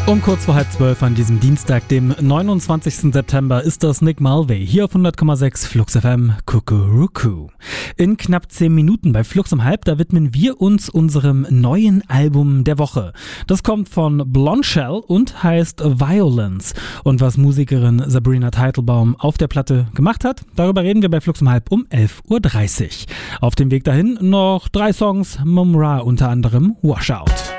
Um kurz vor 11:30 an diesem Dienstag, dem 29. September, ist das Nick Mulvey hier auf 100,6 Flux FM Kukuruku. In knapp 10 Minuten bei Flux um halb, da widmen wir uns unserem neuen Album der Woche. Das kommt von Blondshell und heißt Violence. Und was Musikerin Sabrina Teitelbaum auf der Platte gemacht hat, darüber reden wir bei Flux um halb um 11:30 Uhr. Auf dem Weg dahin noch 3 Songs, Mumra unter anderem Washout.